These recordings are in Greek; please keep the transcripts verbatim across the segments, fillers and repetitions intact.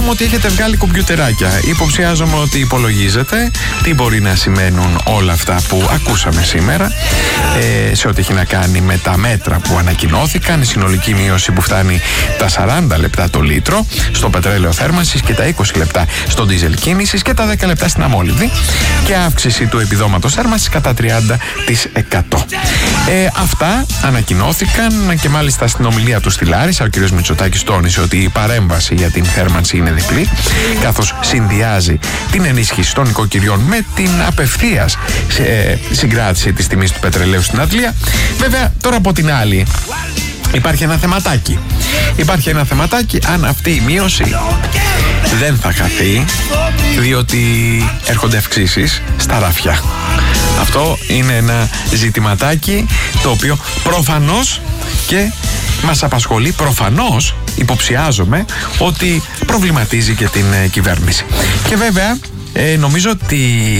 ότι έχετε βγάλει κομπιουτεράκια. Υποψιάζομαι ότι υπολογίζετε τι μπορεί να σημαίνουν όλα αυτά που ακούσαμε σήμερα ε, σε ό,τι έχει να κάνει με τα μέτρα που ανακοινώθηκαν, η συνολική μείωση που φτάνει τα σαράντα λεπτά το λίτρο στο πετρέλαιο θέρμανσης και τα είκοσι λεπτά στο ντίζελ κίνησης και τα δέκα λεπτά στην αμόλυβδη και αύξηση του επιδόματος θέρμανσης κατά τριάντα τοις εκατό. Ε, αυτά ανακοινώθηκαν και μάλιστα στην ομιλία του στη Λάρισα ο κ. Μητσοτάκης τόνισε ότι η παρέμβαση για την θέρμανση είναι διπλή, καθώς συνδυάζει την ενίσχυση των νοικοκυριών με την απευθείας ε, συγκράτηση της τιμής του πετρελαίου στην Αντλία. Βέβαια, τώρα από την άλλη υπάρχει ένα θεματάκι. Υπάρχει ένα θεματάκι αν αυτή η μείωση δεν θα χαθεί, διότι έρχονται αυξήσεις στα ράφια. Αυτό είναι ένα ζητηματάκι το οποίο προφανώς και μας απασχολεί, προφανώς υποψιάζομαι ότι προβληματίζει και την ε, κυβέρνηση. Και βέβαια ε, νομίζω ότι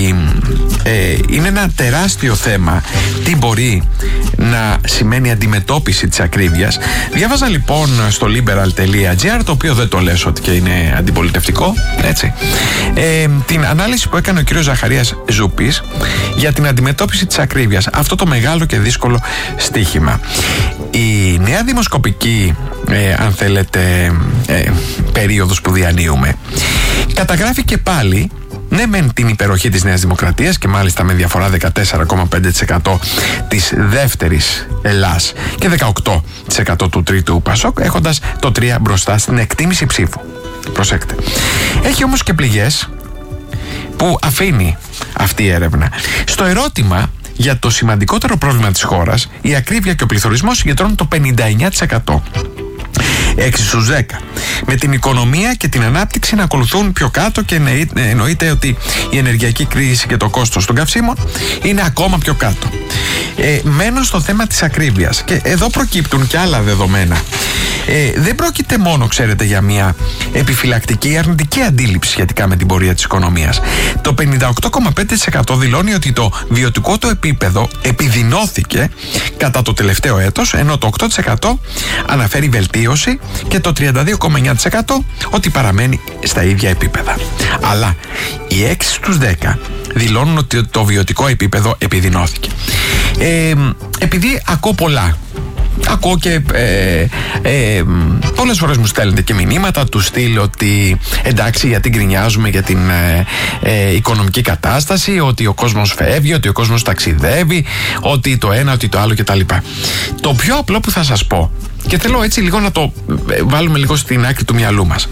ε, είναι ένα τεράστιο θέμα τι μπορεί να σημαίνει αντιμετώπιση της ακρίβειας. Διάβαζα λοιπόν στο liberal.gr, το οποίο δεν το λες ότι και είναι αντιπολιτευτικό, έτσι, ε, την ανάλυση που έκανε ο κύριος Ζαχαρίας Ζούπης για την αντιμετώπιση της ακρίβειας, αυτό το μεγάλο και δύσκολο στίχημα. Η νέα δημοσκοπική ε, αν θέλετε ε, περίοδος που διανύουμε καταγράφει και πάλι ναι μεν την υπεροχή της Νέας Δημοκρατίας και μάλιστα με διαφορά δεκατέσσερα κόμμα πέντε τοις εκατό της δεύτερης Ελλάς και δεκαοκτώ τοις εκατό του τρίτου Πασόκ, έχοντας το τρία μπροστά στην εκτίμηση ψήφου. Προσέξτε. Έχει όμως και πληγές που αφήνει αυτή η έρευνα. Στο ερώτημα για το σημαντικότερο πρόβλημα της χώρας, η ακρίβεια και ο πληθωρισμός συγκεντρώνουν το πενήντα εννέα τοις εκατό. έξι στους δέκα. Με την οικονομία και την ανάπτυξη να ακολουθούν πιο κάτω και εννοείται ότι η ενεργειακή κρίση και το κόστος των καυσίμων είναι ακόμα πιο κάτω. Ε, μένω στο θέμα της ακρίβειας και εδώ προκύπτουν και άλλα δεδομένα. Ε, δεν πρόκειται μόνο, ξέρετε, για μια επιφυλακτική αρνητική αντίληψη σχετικά με την πορεία της οικονομίας. Το πενήντα οκτώ κόμμα πέντε τοις εκατό δηλώνει ότι το βιωτικό του επίπεδο επιδεινώθηκε κατά το τελευταίο έτος, ενώ το οκτώ τοις εκατό αναφέρει βελτίωση και το τριάντα δύο κόμμα εννέα τοις εκατό ότι παραμένει στα ίδια επίπεδα. Αλλά οι έξι στους δέκα δηλώνουν ότι το βιωτικό επίπεδο επιδεινώθηκε. Ε, επειδή ακούω πολλά, ακούω και ε, ε, πολλές φορές μου στέλνετε και μηνύματα του στυλ ότι εντάξει, γιατί γκρινιάζουμε για την ε, ε, οικονομική κατάσταση, ότι ο κόσμος φεύγει, ότι ο κόσμος ταξιδεύει, ότι το ένα, ότι το άλλο κτλ. Το πιο απλό που θα σας πω, και θέλω έτσι λίγο να το βάλουμε λίγο στην άκρη του μυαλού μας,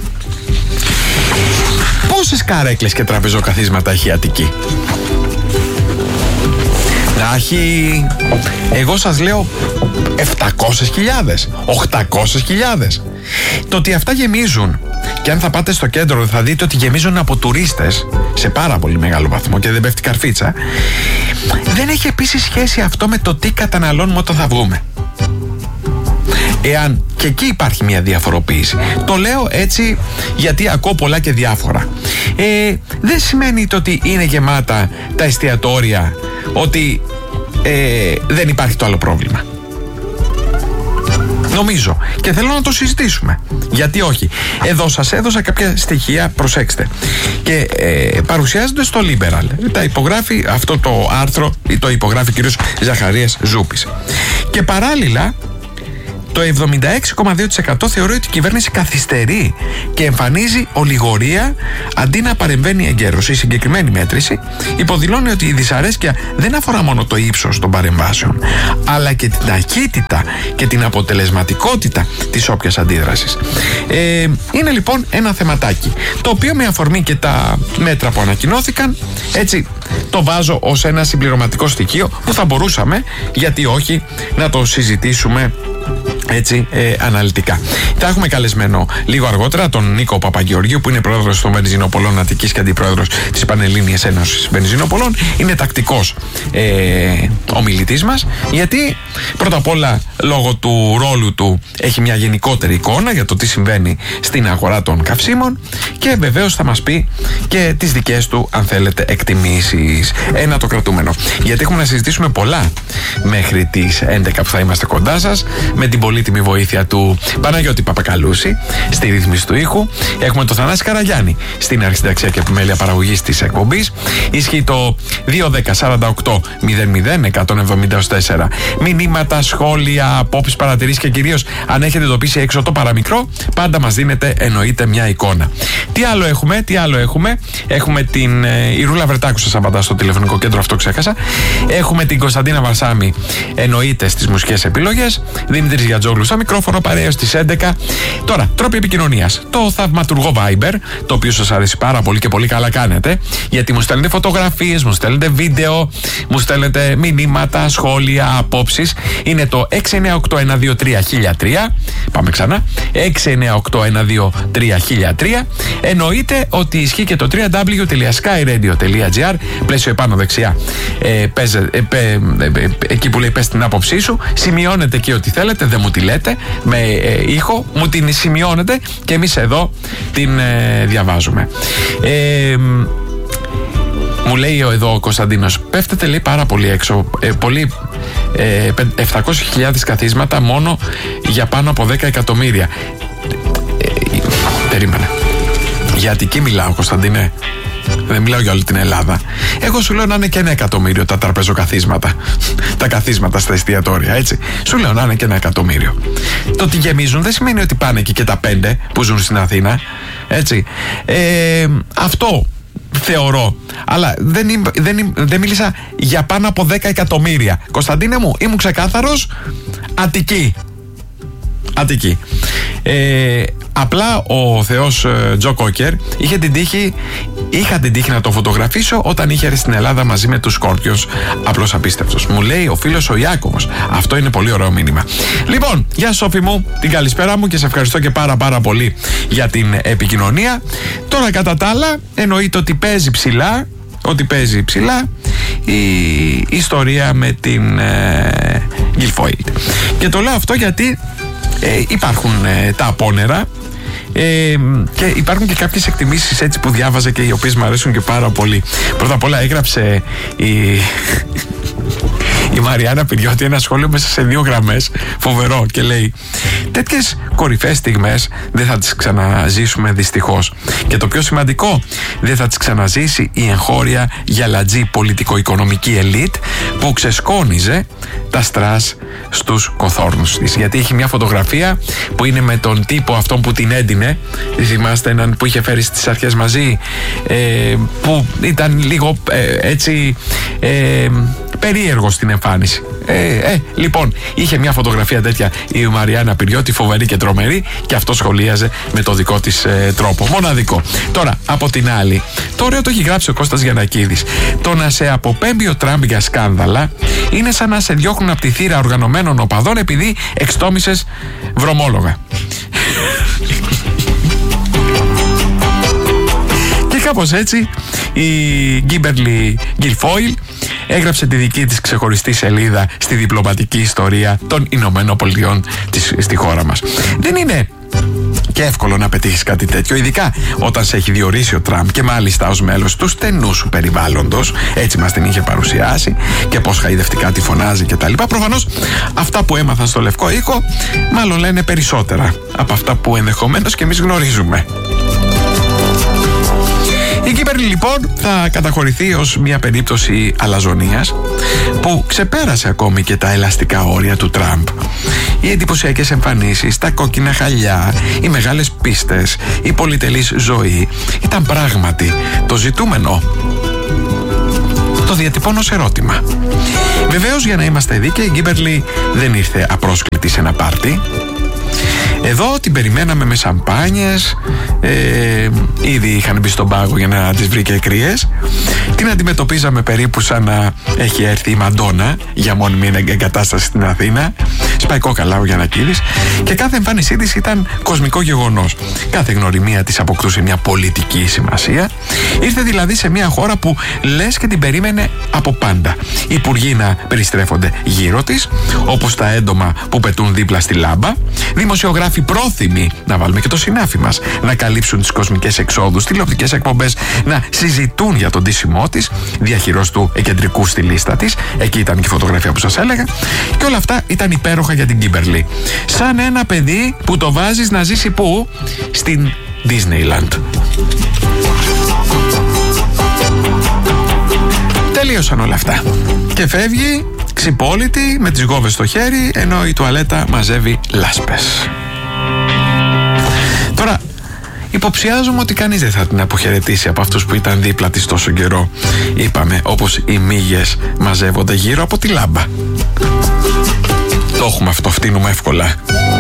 πόσες καρέκλες και τραπεζοκαθίσματα έχει η Αττική? Να έχει, εγώ σας λέω, επτακόσιες χιλιάδες, οκτακόσιες χιλιάδες. Το ότι αυτά γεμίζουν, και αν θα πάτε στο κέντρο θα δείτε ότι γεμίζουν από τουρίστες σε πάρα πολύ μεγάλο βαθμό και δεν πέφτει καρφίτσα, δεν έχει επίσης σχέση αυτό με το τι καταναλώνουμε όταν θα βγούμε. Εάν και εκεί υπάρχει μια διαφοροποίηση. Το λέω έτσι γιατί ακούω πολλά και διάφορα. Ε, δεν σημαίνει το ότι είναι γεμάτα τα εστιατόρια ότι ε, δεν υπάρχει το άλλο πρόβλημα. Νομίζω και θέλω να το συζητήσουμε. Γιατί όχι? Εδώ σας έδωσα κάποια στοιχεία, προσέξτε. Και ε, παρουσιάζονται στο Liberal. Τα υπογράφει αυτό το άρθρο, το υπογράφει ο κ. Ζαχαρίας Ζούπης. Και παράλληλα το εβδομήντα έξι κόμμα δύο τοις εκατό θεωρεί ότι η κυβέρνηση καθυστερεί και εμφανίζει ολιγορία αντί να παρεμβαίνει εγκαίρως. Η συγκεκριμένη μέτρηση υποδηλώνει ότι η δυσαρέσκεια δεν αφορά μόνο το ύψος των παρεμβάσεων, αλλά και την ταχύτητα και την αποτελεσματικότητα της όποιας αντίδρασης. Ε, είναι λοιπόν ένα θεματάκι, το οποίο με αφορμή και τα μέτρα που ανακοινώθηκαν, έτσι το βάζω ως ένα συμπληρωματικό στοιχείο που θα μπορούσαμε, γιατί όχι, να το συζητήσουμε έτσι ε, αναλυτικά. Θα έχουμε καλεσμένο λίγο αργότερα τον Νίκο Παπαγεωργίου, που είναι πρόεδρος των Βενζινοπολών Αττικής και αντιπρόεδρος της Πανελλήνιας Ένωσης Βενζινοπολών. Είναι τακτικός ε, ομιλητής μας, γιατί πρώτα απ' όλα λόγω του ρόλου του έχει μια γενικότερη εικόνα για το τι συμβαίνει στην αγορά των καυσίμων, και βεβαίως θα μας πει και τις δικές του, αν θέλετε, εκτιμήσεις. Ένα το κρατούμενο. Γιατί έχουμε να συζητήσουμε πολλά μέχρι τις έντεκα που θα είμαστε κοντά σας, με την πολύτιμη βοήθεια του Παναγιώτη Παπακαλούση στη ρύθμιση του ήχου. Έχουμε το Θανάση Καραγιάννη στην αρχισυνταξιακή επιμέλεια παραγωγής της εκπομπής. Ισχύει το δύο δέκα σαράντα οκτώ μηδέν μηδέν εκατόν εβδομήντα τέσσερα. Μηνύματα, σχόλια, απόψεις, παρατηρήσεις και κυρίως αν έχετε εντοπίσει έξω το παραμικρό, πάντα μας δίνετε εννοείται μια εικόνα. Τι άλλο έχουμε, τι άλλο έχουμε. Έχουμε την ε, η Ρούλα Βρετάκου, σας απαντά στο τηλεφωνικό κέντρο, αυτό ξέχασα. Έχουμε την Κωνσταντίνα Βαρσάμι, εννοείται στις μουσικές επιλογές. Δημήτρης Γιατζόγλου στο μικρόφωνο, παρέως στις έντεκα. Τώρα, τρόποι επικοινωνίας. Το θαυματουργό Viber, το οποίο σας αρέσει πάρα πολύ και πολύ καλά κάνετε, γιατί μου στέλνετε φωτογραφίες, μου στέλνετε βίντεο, μου στέλνετε μηνύματα, σχόλια, απόψεις. Είναι το έξι εννιά οκτώ ένα δύο τρία χίλια τρία. Πάμε ξανά. έξι εννιά οκτώ ένα δύο τρία χίλια τρία. Εννοείται ότι ισχύει και το double-u double-u double-u τελεία sky radio τελεία gr. Πλαίσιο επάνω δεξιά. Ε, παίζε, ε, πέ, ε, ε, εκεί που λέει πες την άποψή σου. Σημειώνετε εκεί ό,τι θέλετε, δεν μου τη λέτε με ε, ήχο, μου την σημειώνετε και εμείς εδώ την ε, διαβάζουμε. Ε, μου λέει εδώ ο Κωνσταντίνος, πέφτετε λέει πάρα πολύ έξω, ε, πολύ, ε, επτακόσιες χιλιάδες καθίσματα μόνο για πάνω από δέκα εκατομμύρια. Ε, ε, περίμενε. Για Αττική μιλάω, Κωνσταντίνε. Δεν μιλάω για όλη την Ελλάδα. Εγώ σου λέω να είναι και ένα εκατομμύριο τα τραπεζοκαθίσματα. Τα καθίσματα στα εστιατόρια, έτσι. Σου λέω να είναι και ένα εκατομμύριο. Το ότι γεμίζουν δεν σημαίνει ότι πάνε εκεί και τα πέντε που ζουν στην Αθήνα. Έτσι. Ε, αυτό θεωρώ. Αλλά δεν, είμαι, δεν, είμαι, δεν μίλησα για πάνω από δέκα εκατομμύρια. Κωνσταντίνε μου, ήμουν ξεκάθαρος. Αττική. Αττική. Ε, απλά ο Θεός ε, Τζο Κόκερ είχε την τύχη, είχα την τύχη να το φωτογραφίσω όταν είχε έρθει στην Ελλάδα μαζί με τους Σκόρπιους. Απλώς απίστευτος. Μου λέει ο φίλος ο Ιάκωβος. Αυτό είναι πολύ ωραίο μήνυμα. Λοιπόν, γεια Σόφη μου, την καλησπέρα μου και σε ευχαριστώ και πάρα πάρα πολύ για την επικοινωνία. Τώρα κατά τα άλλα εννοείται ότι παίζει ψηλά, ότι παίζει ψηλά η ιστορία με την ε, Γκιλφόιλ. Και το λέω αυτό γιατί Ε, υπάρχουν ε, τα απόνερα ε, και υπάρχουν και κάποιες εκτιμήσεις έτσι που διάβαζα και οι οποίες μου αρέσουν και πάρα πολύ. Πρώτα απ' όλα έγραψε η, η Μαριάννα Πυριώτη ένα σχόλιο μέσα σε δύο γραμμές, φοβερό, και λέει: τέτοιες κορυφαίες στιγμές δεν θα τις ξαναζήσουμε δυστυχώς. Και το πιο σημαντικό, δεν θα τις ξαναζήσει η εγχώρια γυαλατζή πολιτικο-οικονομική ελίτ που ξεσκόνιζε τα στρας στους κοθόρνους της. Γιατί έχει μια φωτογραφία που είναι με τον τύπο αυτόν που την έντυνε. Θυμάστε έναν που είχε φέρει στις αρχές μαζί, ε, που ήταν λίγο ε, έτσι ε, περίεργο στην εμφάνιση. Ε, ε, λοιπόν, είχε μια φωτογραφία τέτοια η Μαριάννα Πυριώτη, φοβερή και τρομερή, και αυτό σχολίαζε με το δικό της ε, τρόπο. Μοναδικό. Τώρα, από την άλλη, το ωραίο το έχει γράψει ο Κώστας Γιαννακίδης. Το να σε αποπέμπει ο Τραμπ για σκάνδαλα είναι σαν να σε διώχνουν από τη θύρα οργανωμένων οπαδών επειδή εξτόμησες βρωμόλογα. Και κάπως έτσι η Γκίμπερλι Γκιλφόιλ έγραψε τη δική της ξεχωριστή σελίδα στη διπλωματική ιστορία των Ηνωμένων Πολιτειών της, στη χώρα μας. Δεν είναι και εύκολο να πετύχεις κάτι τέτοιο, ειδικά όταν σε έχει διορίσει ο Τραμπ και μάλιστα ως μέλος του στενού σου περιβάλλοντος. Έτσι μας την είχε παρουσιάσει και πως χαϊδευτικά τη φωνάζει και τα λοιπά. Προφανώς αυτά που έμαθαν στο Λευκό Οίκο μάλλον λένε περισσότερα από αυτά που ενδεχομένως και εμείς γνωρίζουμε. Η Κύπερλη λοιπόν θα καταχωρηθεί ως μια περίπτωση αλαζονίας που ξεπέρασε ακόμη και τα ελαστικά όρια του Τραμπ. Οι εντυπωσιακές εμφανίσεις, τα κόκκινα χαλιά, οι μεγάλες πίστες, η πολυτελής ζωή ήταν πράγματι το ζητούμενο. Το διατυπώνω σε ερώτημα. Βεβαίως, για να είμαστε δίκαιοι, η Κύπερλη δεν ήρθε απρόσκλητη σε ένα πάρτι. Εδώ την περιμέναμε με σαμπάνιες, ε, ήδη είχαν μπει στον πάγο για να τις βρει και κρύες. Την αντιμετωπίζαμε περίπου σαν να έχει έρθει η Μαντόνα για μόνιμη εγκατάσταση στην Αθήνα, Σπάει κόκαλα ο Γιαννακίδης και κάθε εμφάνισή της ήταν κοσμικό γεγονός. Κάθε γνωριμία της αποκτούσε μια πολιτική σημασία. Ήρθε δηλαδή σε μια χώρα που λες και την περίμενε από πάντα. Οι υπουργοί να περιστρέφονται γύρω της, όπως τα έντομα που πετούν δίπλα στη λάμπα. Δημοσιογράφοι πρόθυμοι, να βάλουμε και το συνάφι μας, να καλύψουν τις κοσμικές εξόδους, τηλεοπτικές εκπομπές να συζητούν για τον ντύσιμό της, διαχειρός του εκεντρικού στη λίστα της. Εκεί ήταν και η φωτογραφία που σας έλεγα. Και όλα αυτά ήταν υπέροχα για την Κίμπερλι. Σαν ένα παιδί που το βάζεις να ζήσει πού? Στην Disneyland. Τελείωσαν όλα αυτά. Και φεύγει ξυπόλυτη με τις γόβες στο χέρι, ενώ η τουαλέτα μαζεύει λάσπες. Τώρα, υποψιάζομαι ότι κανείς δεν θα την αποχαιρετήσει από αυτούς που ήταν δίπλα της τόσο καιρό. Είπαμε, όπως οι μύγες μαζεύονται γύρω από τη λάμπα. Το έχουμε αυτό, φτύνουμε εύκολα.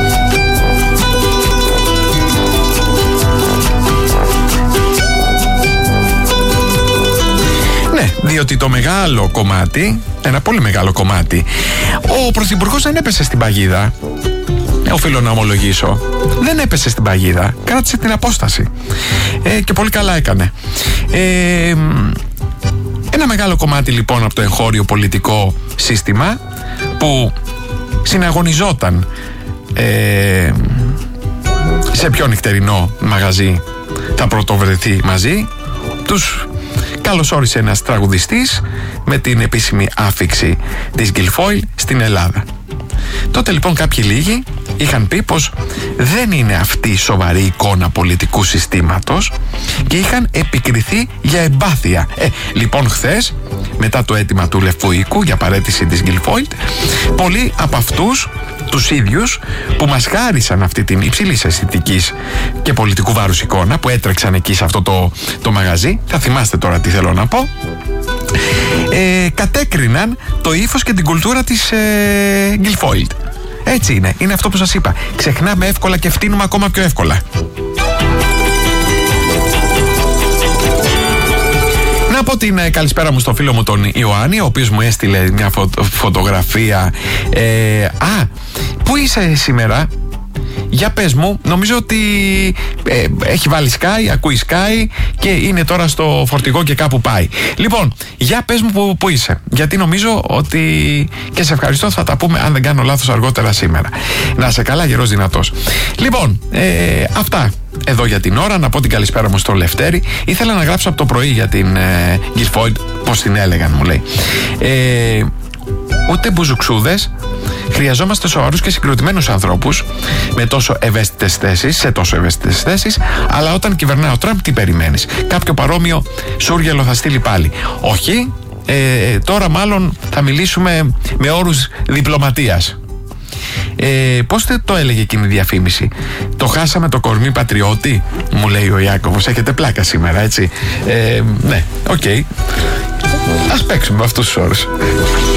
Ναι, διότι το μεγάλο κομμάτι, ένα πολύ μεγάλο κομμάτι, ο πρωθυπουργός δεν έπεσε στην παγίδα. Οφείλω να ομολογήσω. Δεν έπεσε στην παγίδα. Κράτησε την απόσταση. Ε, και πολύ καλά έκανε. Ε, ένα μεγάλο κομμάτι λοιπόν από το εγχώριο πολιτικό σύστημα που συναγωνιζόταν ε, σε πιο νυχτερινό μαγαζί θα πρωτοβρεθεί μαζί, τους καλωσόρισε ένας τραγουδιστής με την επίσημη άφιξη της Γκιλφόιλ στην Ελλάδα. Τότε λοιπόν κάποιοι λίγοι είχαν πει πως δεν είναι αυτή η σοβαρή εικόνα πολιτικού συστήματος και είχαν επικριθεί για εμπάθεια. Ε, λοιπόν χθες, μετά το αίτημα του Λευκού Οίκου για παραίτηση της Γκιλφόιλ, πολλοί από αυτούς τους ίδιους που μας χάρισαν αυτή την υψηλής αισθητικής και πολιτικού βάρους εικόνα που έτρεξαν εκεί σε αυτό το, το μαγαζί, θα θυμάστε τώρα τι θέλω να πω, ε, κατέκριναν το ύφος και την κουλτούρα της ε, Γκιλφόιλ. Έτσι είναι, είναι αυτό που σας είπα. Ξεχνάμε εύκολα και φτύνουμε ακόμα πιο εύκολα. Να πω την ε, καλησπέρα μου στο φίλο μου τον Ιωάννη, ο οποίος μου έστειλε μια φω, φωτογραφία. Ε, α, πού είσαι σήμερα? Για πες μου, νομίζω ότι ε, έχει βάλει Sky, ακούει Sky και είναι τώρα στο φορτηγό και κάπου πάει. Λοιπόν, για πες μου που, που είσαι, γιατί νομίζω ότι και σε ευχαριστώ, θα τα πούμε αν δεν κάνω λάθος αργότερα σήμερα. Να είσαι καλά, γερός δυνατός. Λοιπόν, ε, αυτά εδώ για την ώρα. Να πω την καλησπέρα μου στο Λευτέρη. Ήθελα να γράψω από το πρωί για την ε, Γκιλφόιλ, πώς την έλεγαν μου λέει. Ε, ούτε μπουζουξούδες. Χρειαζόμαστε σοβαρούς και συγκροτημένους ανθρώπους με τόσο ευαίσθητες θέσεις, σε τόσο ευαίσθητες θέσεις, αλλά όταν κυβερνάει ο Τραμπ, τι περιμένεις? Κάποιο παρόμοιο σούργελο θα στείλει πάλι. Όχι, ε, τώρα μάλλον θα μιλήσουμε με όρους διπλωματίας. Ε, πώς το έλεγε εκείνη η διαφήμιση? Το χάσαμε το κορμί πατριώτη, μου λέει ο Ιάκωβος. Έχετε πλάκα σήμερα, έτσι? Ε, ναι, οκ. Okay. Ας παίξουμε με αυτούς τους όρους.